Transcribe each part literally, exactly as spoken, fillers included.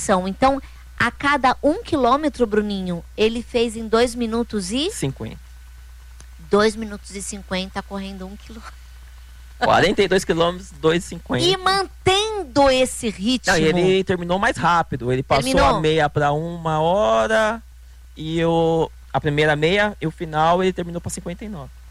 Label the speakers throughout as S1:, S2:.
S1: disposição. Então, a cada um quilômetro, Bruninho, ele fez em dois minutos e...
S2: cinquenta.
S1: dois minutos e cinquenta correndo um quilômetro.
S2: quarenta e dois quilômetros, dois e cinquenta.
S1: E mantendo esse ritmo.
S2: Não, e ele terminou mais rápido. Ele passou
S1: Terminou?
S2: a meia para uma hora e eu, a primeira meia e o final ele terminou para cinquenta e nove.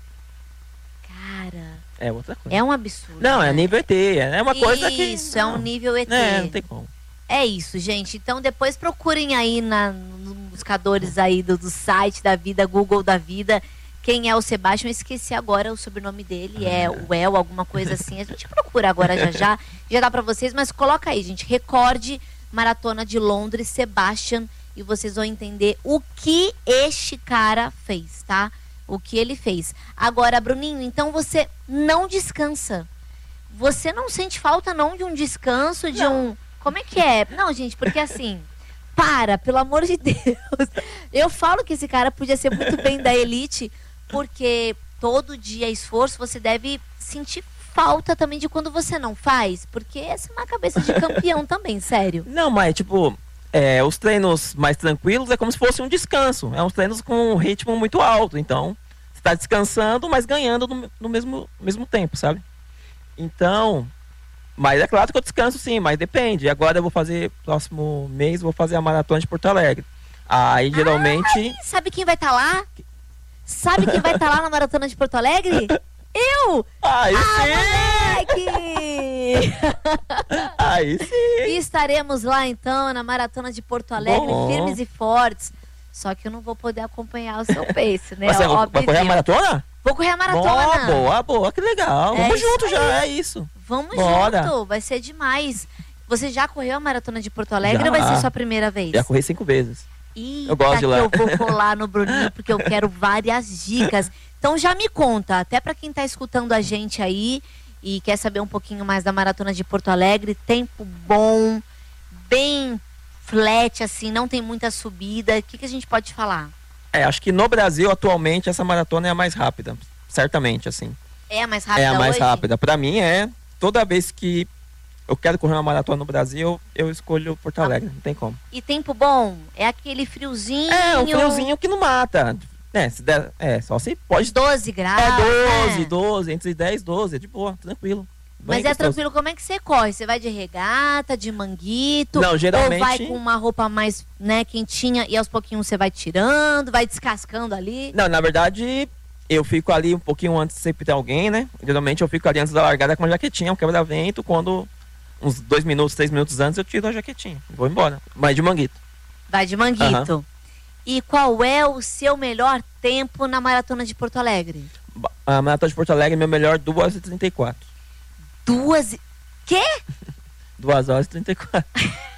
S1: Cara,
S2: É outra coisa.
S1: é um absurdo.
S2: Não,
S1: né?
S2: é nível E T. É uma coisa que...
S1: Isso, é um nível E T.
S2: É, não tem como.
S1: É isso, gente. Então depois procurem aí na, nos buscadores aí do, do site da vida, Google da vida, quem é o Sebastião. Eu esqueci agora o sobrenome dele,
S2: Ah.
S1: é o El, alguma coisa assim. A gente procura agora já já, já dá pra vocês, mas coloca aí, gente, recorde Maratona de Londres, Sebastian, e vocês vão entender o que este cara fez, tá? O que ele fez. Agora, Bruninho, então você não descansa. Você não sente falta não de um descanso, de
S2: Não.
S1: um... Como é que é? Não, gente, porque assim, para, pelo amor de Deus. Eu falo que esse cara podia ser muito bem da elite, porque todo dia esforço você deve sentir falta também de quando você não faz, porque essa é uma cabeça de campeão também, sério.
S2: Não, mas tipo, é, os treinos mais tranquilos é como se fosse um descanso. É uns treinos com um ritmo muito alto. Então, você está descansando, mas ganhando no, no mesmo, mesmo tempo, sabe? Então... Mas é claro que eu descanso sim, mas depende. Agora eu vou fazer, próximo mês, vou fazer a maratona de Porto Alegre. Aí geralmente.
S1: Ai, sabe quem vai estar lá? Sabe quem vai estar lá na Maratona de Porto Alegre? Eu!
S2: Aí
S1: Ah,
S2: sim!
S1: moleque!
S2: Aí sim!
S1: E estaremos lá então na Maratona de Porto Alegre,
S2: Bom.
S1: firmes e fortes. Só que eu não vou poder acompanhar o seu pace, né?
S2: Você vai
S1: Óbvio.
S2: correr a maratona?
S1: Vou correr a
S2: Boa,
S1: maratona.
S2: boa, boa, que legal.
S1: É
S2: Vamos
S1: isso
S2: junto
S1: aí.
S2: já, é isso.
S1: Vamos
S2: Bora.
S1: junto, vai ser demais. Você já correu a Maratona de Porto Alegre
S2: Já.
S1: ou vai ser sua primeira vez?
S2: Já corri cinco vezes.
S1: Eita,
S2: Eu gosto de lá.
S1: que eu vou colar no Bruninho, porque eu quero várias dicas. Então já me conta, até para quem tá escutando a gente aí e quer saber um pouquinho mais da Maratona de Porto Alegre, tempo bom, bem flat, assim, não tem muita subida. O que, que a gente pode falar?
S2: É, acho que no Brasil, atualmente, essa maratona é a mais rápida. Certamente, assim.
S1: É a mais rápida
S2: É a mais
S1: hoje?
S2: rápida. Pra mim, é. Toda vez que eu quero correr uma maratona no Brasil, eu escolho Porto Alegre. Não tem como.
S1: E tempo bom? É aquele friozinho...
S2: É, um friozinho que não mata. É, se der, é só se pode...
S1: doze graus,
S2: É doze,
S1: né?
S2: doze, entre dez e doze. É de boa, tranquilo. Bem
S1: Mas é
S2: gostoso.
S1: tranquilo, como é que você corre? Você vai de regata, de manguito?
S2: Não, geralmente-
S1: Ou vai com uma roupa mais, né, quentinha e aos pouquinhos você vai tirando, vai descascando ali?
S2: Não, na verdade, eu fico ali um pouquinho antes, sempre tem alguém, né? Geralmente eu fico ali antes da largada com uma jaquetinha, um quebra-vento. Quando, uns dois minutos, três minutos antes, eu tiro a jaquetinha. Vou embora. Mas de manguito.
S1: Vai de manguito. E qual é o seu melhor tempo na Maratona de Porto Alegre?
S2: Ba- A maratona de Porto Alegre, meu melhor, duas horas e trinta e quatro.
S1: Duas... e- Quê?
S2: duas horas e trinta e quatro.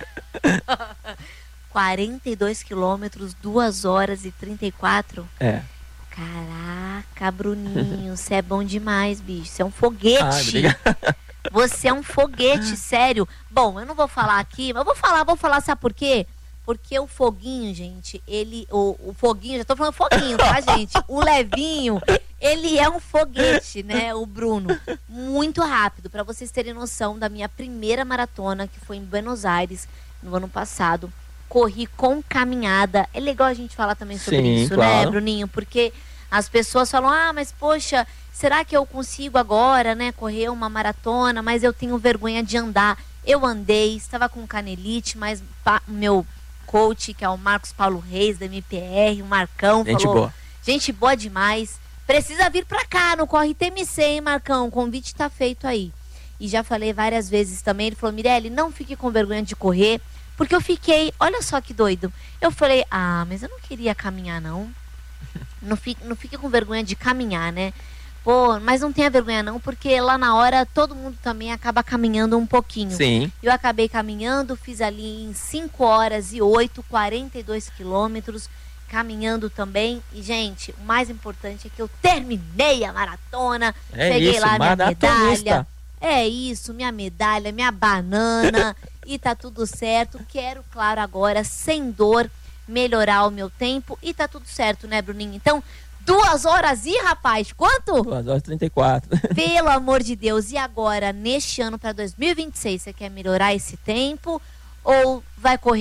S1: quarenta e dois quilômetros, duas horas e trinta e quatro?
S2: É.
S1: Caraca, Bruninho, você é bom demais, bicho. Você é um foguete.
S2: Ah, obrigado.
S1: Você é um foguete, sério. Bom, eu não vou falar aqui, mas eu vou falar, vou falar, sabe por quê? Porque o foguinho, gente, ele... O, o foguinho, já tô falando foguinho, tá, gente? O levinho, ele é um foguete, né, o Bruno. Muito rápido, pra vocês terem noção da minha primeira maratona, que foi em Buenos Aires, no ano passado. Corri com caminhada. É legal a gente falar também sobre
S2: Sim,
S1: isso, né,
S2: claro.
S1: Bruninho? Porque as pessoas falam, ah, mas poxa, será que eu consigo agora, né, correr uma maratona, mas eu tenho vergonha de andar. Eu andei, estava com canelite, mas o meu coach, que é o Marcos Paulo Reis, da M P R, o Marcão,
S2: Gente
S1: falou,
S2: boa.
S1: gente boa demais, precisa vir pra cá, no Corre T M C, hein, Marcão, o convite tá feito aí. E já falei várias vezes também, ele falou, Mirelle, não fique com vergonha de correr, porque eu fiquei, olha só que doido, eu falei, ah, mas eu não queria caminhar não, não fique, não fique com vergonha de caminhar, né? Pô, mas não tenha vergonha não, porque lá na hora todo mundo também acaba caminhando um pouquinho.
S2: Sim.
S1: Eu acabei caminhando, fiz ali em cinco horas e oito, quarenta e dois quilômetros, caminhando também. E, gente, o mais importante é que eu terminei a maratona,
S2: É
S1: peguei
S2: isso,
S1: lá minha
S2: maratonista.
S1: medalha. É isso, minha medalha, minha banana, e tá tudo certo. Quero, claro, agora, sem dor, melhorar o meu tempo. E tá tudo certo, né, Bruninho? Então, duas horas e, rapaz, quanto?
S2: duas horas e trinta e quatro.
S1: Pelo amor de Deus. E agora, neste ano para dois mil e vinte e seis, você quer melhorar esse tempo? Ou vai correr